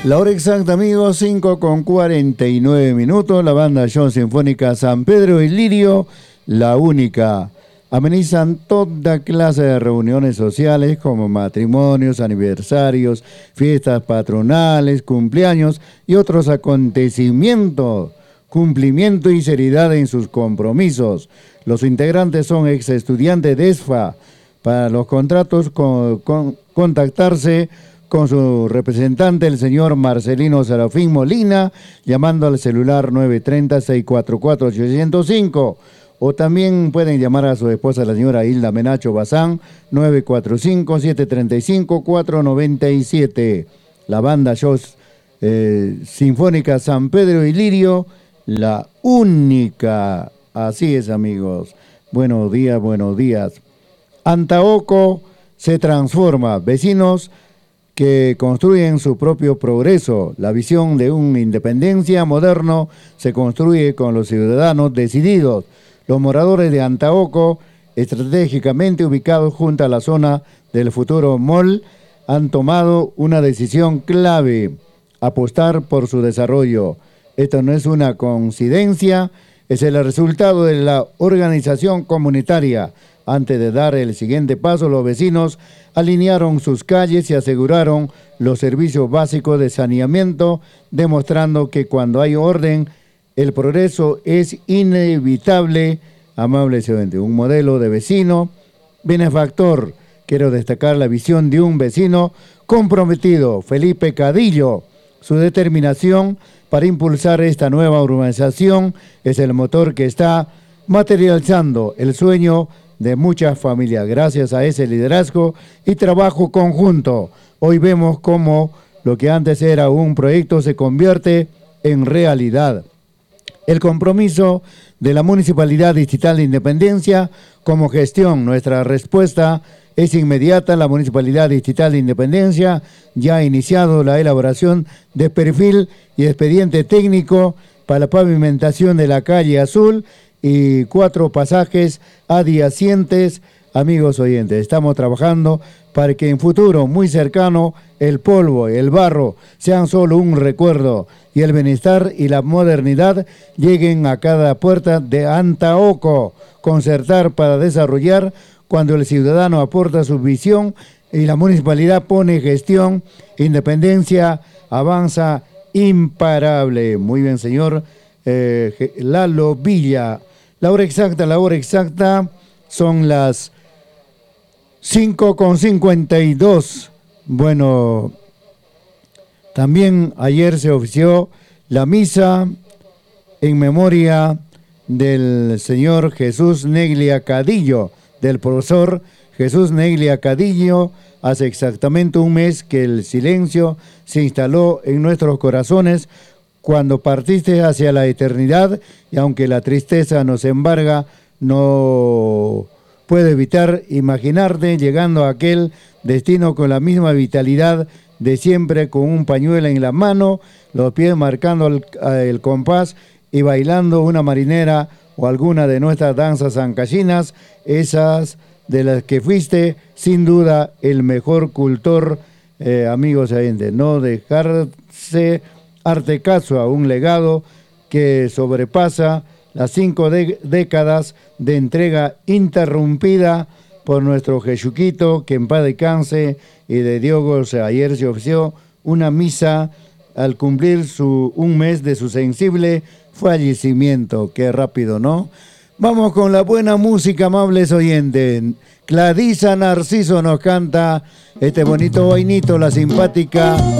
La hora exacta, amigos, 5:49. La banda Show Sinfónica San Pedro y Lirio, la única. Amenizan toda clase de reuniones sociales como matrimonios, aniversarios, fiestas patronales, cumpleaños y otros acontecimientos. Cumplimiento y seriedad en sus compromisos. Los integrantes son ex estudiantes de ESFA. Para los contratos, contactarse con su representante, el señor Marcelino Serafín Molina, llamando al celular 930-644-805. O también pueden llamar a su esposa, la señora Hilda Menacho Bazán, 945-735-497. La banda Show Sinfónica San Pedro y Lirio, la única. Así es, amigos. Buenos días, buenos días. Antaoco se transforma. Vecinos que construyen su propio progreso. La visión de una independencia moderno se construye con los ciudadanos decididos. Los moradores de Antaoco, estratégicamente ubicados junto a la zona del futuro mall, han tomado una decisión clave: apostar por su desarrollo. Esto no es una coincidencia, es el resultado de la organización comunitaria. Antes de dar el siguiente paso, los vecinos alinearon sus calles y aseguraron los servicios básicos de saneamiento, demostrando que cuando hay orden, el progreso es inevitable. Amable oyente, un modelo de vecino benefactor. Quiero destacar la visión de un vecino comprometido, Felipe Cadillo. Su determinación para impulsar esta nueva urbanización es el motor que está materializando el sueño de muchas familias. Gracias a ese liderazgo y trabajo conjunto, hoy vemos cómo lo que antes era un proyecto se convierte en realidad. El compromiso de la Municipalidad Distrital de Independencia como gestión. Nuestra respuesta es inmediata. La Municipalidad Distrital de Independencia ya ha iniciado la elaboración de perfil y expediente técnico para la pavimentación de la calle Azul y 4 pasajes adyacentes. Amigos oyentes, estamos trabajando para que en futuro muy cercano el polvo y el barro sean solo un recuerdo y el bienestar y la modernidad lleguen a cada puerta de Antaoco. Concertar para desarrollar cuando el ciudadano aporta su visión y la municipalidad pone gestión. Independencia avanza imparable. Muy bien, señor Lalo Villa. La hora exacta son las 5:52. Bueno, también ayer se ofició la misa en memoria del señor Jesús Neglia Cadillo, del profesor Jesús Neglia Cadillo. Hace exactamente un mes que el silencio se instaló en nuestros corazones cuando partiste hacia la eternidad, y aunque la tristeza nos embarga, no puedo evitar imaginarte llegando a aquel destino con la misma vitalidad de siempre, con un pañuelo en la mano, los pies marcando el compás y bailando una marinera o alguna de nuestras danzas ancallinas, esas de las que fuiste sin duda el mejor cultor, amigos oyentes. No dejarse arte caso a un legado que sobrepasa las 5 décadas de entrega interrumpida por nuestro Jesuquito, que en paz descanse, y de Diogo. Ayer se ofició una misa al cumplir un mes de su sensible fallecimiento. Qué rápido, ¿no? Vamos con la buena música, amables oyentes. Clarisa Narciso nos canta este bonito vainito, la simpática